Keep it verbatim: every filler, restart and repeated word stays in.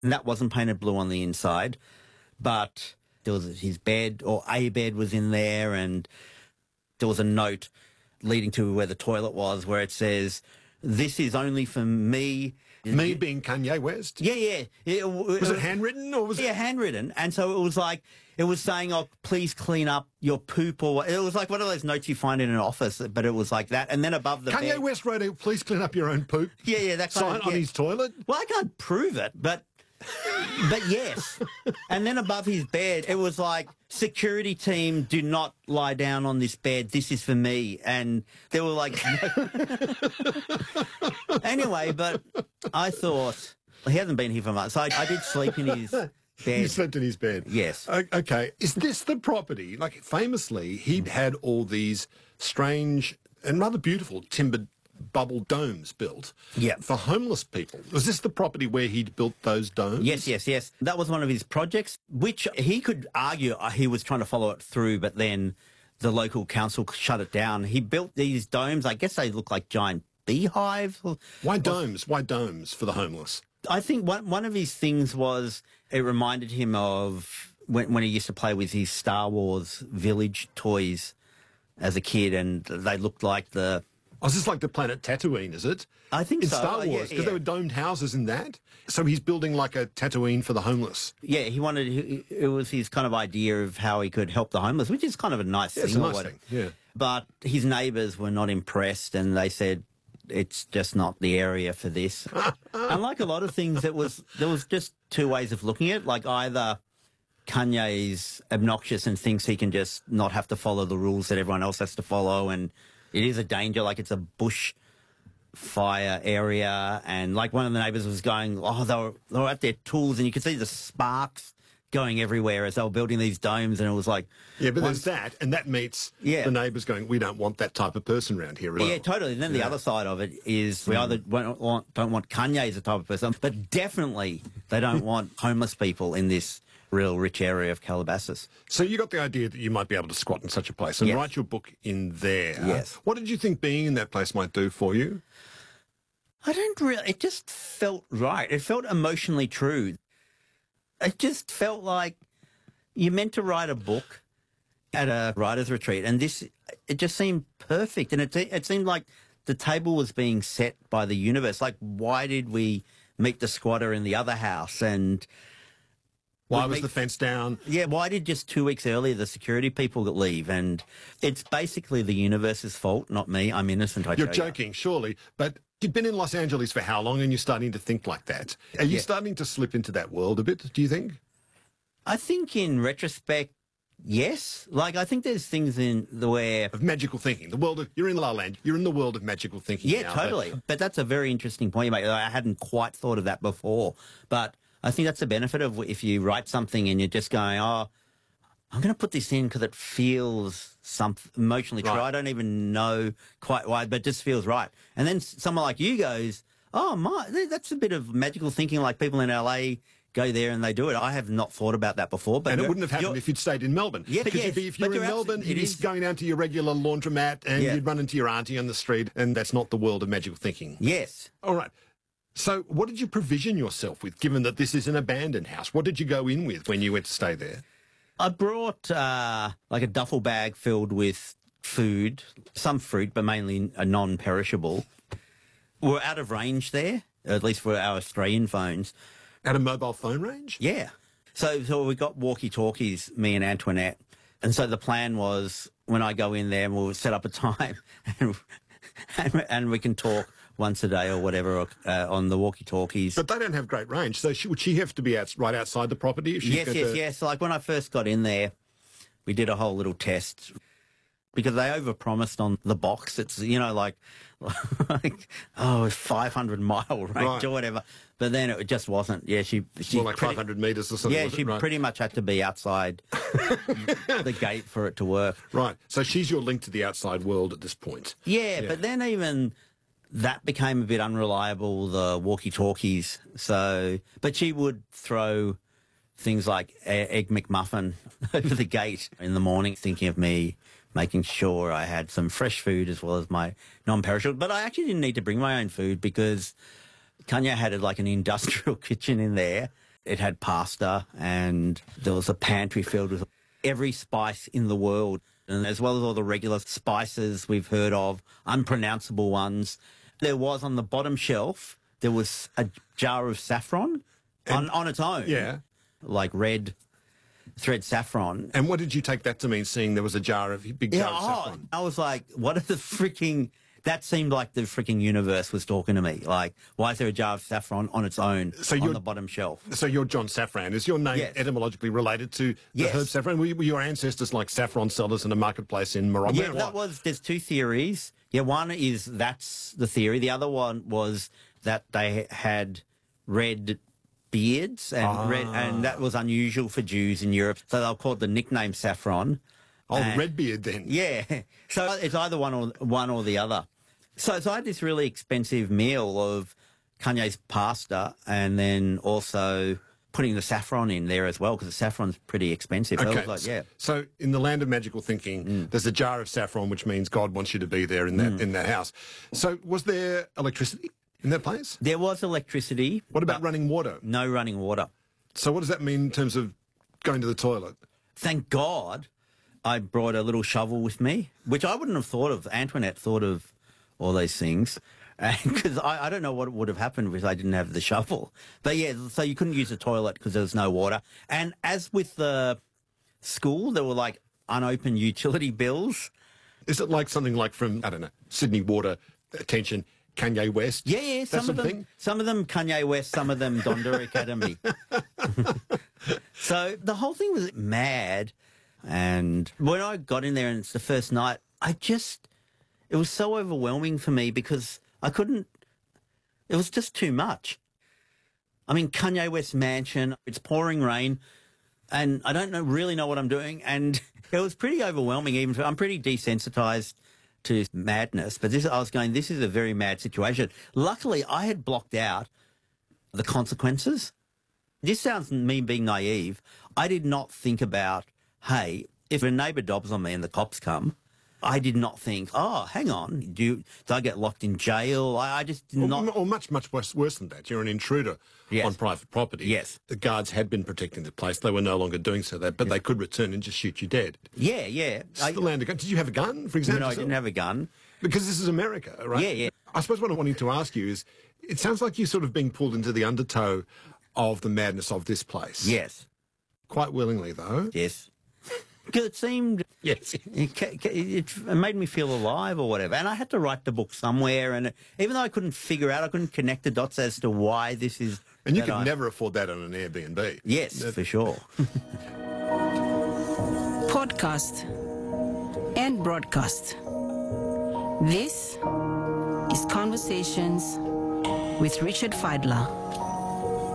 and that wasn't painted blue on the inside, but there was his bed, or a bed was in there, and there was a note leading to where the toilet was where it says, "This is only for me." Me being Kanye West? Yeah, yeah. It, was it handwritten or was yeah, it? Yeah, handwritten. And so it was like, it was saying, "Oh, please clean up your poop," or it was like one of those notes you find in an office, but it was like that. And then above the Kanye bed, West wrote a "please clean up your own poop" yeah, yeah, that kind sign of, on yeah. his toilet? Well, I can't prove it, but but yes. And then above his bed, it was like, "Security team, do not lie down on this bed. This is for me." And they were like, anyway, but I thought, he hasn't been here for months. So I, I did sleep in his bed. He slept in his bed? Yes. O- okay. Is this the property? Like, famously, he'd had all these strange and rather beautiful timbered bubble domes built Yeah. for homeless people. Was this the property where he'd built those domes? Yes, yes, yes. That was one of his projects, which he could argue uh, he was trying to follow it through, but then the local council shut it down. He built these domes. I guess they look like giant beehives. Why domes? Why domes for the homeless? I think one one of his things was it reminded him of when, when he used to play with his Star Wars village toys as a kid, and they looked like the... Oh, is this like the planet Tatooine, is it? I think in so. Star Uh, yeah, Wars, because yeah. there were domed houses in that. So he's building like a Tatooine for the homeless. Yeah, he wanted... he- It was his kind of idea of how he could help the homeless, which is kind of a nice Yeah, thing. it's a or nice what- thing, yeah. But his neighbours were not impressed, and they said, "It's just not the area for this." And like a lot of things, it was there was just two ways of looking at it. Like, either Kanye's obnoxious and thinks he can just not have to follow the rules that everyone else has to follow, and it is a danger, like it's a bush fire area, and like one of the neighbours was going, oh, they were, they were at their tools, and you could see the sparks going everywhere as they were building these domes, and it was like... Yeah, but once- there's that, and that meets Yeah. the neighbours going, we don't want that type of person around here. as Yeah, well. totally. And then the Yeah. other side of it is we either won't want, don't want Kanye as a type of person, but definitely they don't want homeless people in this real rich area of Calabasas. So you got the idea that you might be able to squat in such a place and Yes. write your book in there. Yes. What did you think being in that place might do for you? I don't really... It just felt right. It felt emotionally true. It just felt like you're meant to write a book at a writer's retreat, and this, it just seemed perfect. And it, it seemed like the table was being set by the universe. Like, why did we meet the squatter in the other house? And Why we was meet- the fence down? Yeah, why did just two weeks earlier the security people leave? And it's basically the universe's fault, not me. I'm innocent, I You're tell you. joking, surely. But you've been in Los Angeles for how long and you're starting to think like that? Are you Yeah. starting to slip into that world a bit, do you think? I think in retrospect, yes. Like, I think there's things in the where... Of magical thinking. The world of, you're in La La Land. You're in the world of magical thinking Yeah, now, but- totally. But that's a very interesting point you make. I hadn't quite thought of that before. But I think that's the benefit of if you write something and you're just going, oh, I'm going to put this in because it feels some emotionally true. Right. I don't even know quite why, but it just feels right. And then s- someone like you goes, oh, my, th- that's a bit of magical thinking, like people in L A go there and they do it. I have not thought about that before. But And it you're- wouldn't have happened you're- if you'd stayed in Melbourne. Yeah, Because yes, you'd be, if but you're in you're Melbourne, absolutely- you'd be it is- going down to your regular laundromat and Yeah. you'd run into your auntie on the street, and that's not the world of magical thinking. Yes. All right. So what did you provision yourself with, given that this is an abandoned house? What did you go in with when you went to stay there? I brought uh, like a duffel bag filled with food, some fruit, but mainly a non-perishable. We're out of range there, at least for our Australian phones. At a mobile phone range? Yeah. So, so we got walkie-talkies, me and Antoinette. And so the plan was when I go in there, we'll set up a time and, and, and we can talk once a day or whatever uh, on the walkie-talkies. But they don't have great range. So she, would she have to be out, right outside the property? If she's Yes, got yes, to- yes. Like when I first got in there, we did a whole little test because they overpromised on the box. It's, you know, like, like oh, five hundred mile range Right. or whatever. But then it just wasn't. Yeah, she... she More like pretty- five hundred metres or something. Yeah, was it? she right. pretty much had to be outside the gate for it to work. Right. So she's your link to the outside world at this point. Yeah, Yeah. but then even that became a bit unreliable, the walkie-talkies. So, but she would throw things like e- Egg McMuffin over the gate in the morning, thinking of me, making sure I had some fresh food as well as my non-perishable. But I actually didn't need to bring my own food because Kanye had like an industrial kitchen in there. It had pasta, and there was a pantry filled with every spice in the world, and as well as all the regular spices we've heard of, unpronounceable ones. There was on the bottom shelf, there was a jar of saffron on, on its own. Yeah. Like red thread saffron. And what did you take that to mean, seeing there was a jar of big jar Yeah, of oh, saffron? I was like, what are the freaking... That seemed like the freaking universe was talking to me. Like, why is there a jar of saffron on its own So on you're- the bottom shelf? So you're John Saffron. Is your name Yes. etymologically related to the Yes. herb saffron? Were, were your ancestors like saffron sellers in a marketplace in Morocco? Yeah, that was, there's two theories. Yeah, one is that's the theory. The other one was that they had red beards, and red, and that was unusual for Jews in Europe. So they were called the nickname saffron. Oh, And- Redbeard then. Yeah. So it's either one or one or the other. So, so I had this really expensive meal of Kanye's pasta, and then also putting the saffron in there as well, because the saffron's pretty expensive. I was like, yeah. So in the land of magical thinking, Mm. there's a jar of saffron, which means God wants you to be there in that Mm. in that house. So was there electricity in that place? There was electricity. What about running water? No running water. So what does that mean in terms of going to the toilet? Thank God I brought a little shovel with me, which I wouldn't have thought of. Antoinette thought of all those things. Because I, I don't know what would have happened if I didn't have the shovel. But yeah, so you couldn't use the toilet because there was no water. And as with the school, there were like unopened utility bills. Is it like something like from, I don't know, Sydney Water, attention, Kanye West? Yeah, yeah, That some sort of of them, thing? some of them Kanye West, some of them Donda Academy. So the whole thing was mad. And when I got in there and it's the first night, I just, it was so overwhelming for me because I couldn't, it was just too much. I mean, Kanye West mansion, it's pouring rain, and I don't know really know what I'm doing. And it was pretty overwhelming even for, I'm pretty desensitized to madness, but this, I was going, this is a very mad situation. Luckily, I had blocked out the consequences. This sounds me being naive. I did not think about, hey, if a neighbour dobs on me and the cops come, I did not think, oh, hang on, do, you, do I get locked in jail? I, I just did Or, not. or much, much worse, worse than that. You're an intruder Yes. on private property. Yes. The guards had been protecting the place. They were no longer doing so, that, but they could return and just shoot you dead. Yeah, yeah. It's I, the land of gun. Did you have a gun, for example? no, I didn't have a gun. Because this is America, right? Yeah, yeah. I suppose what I wanted to ask you is, it sounds like you're sort of being pulled into the undertow of the madness of this place. Yes, Quite willingly, though. yes. Because it seemed, Yes. it, ca- ca- it made me feel alive or whatever. And I had to write the book somewhere. And even though I couldn't figure out, I couldn't connect the dots as to why this is. And you that could I- never afford that on an Airbnb. Yes, for sure. Podcast and broadcast. This is Conversations with Richard Fidler.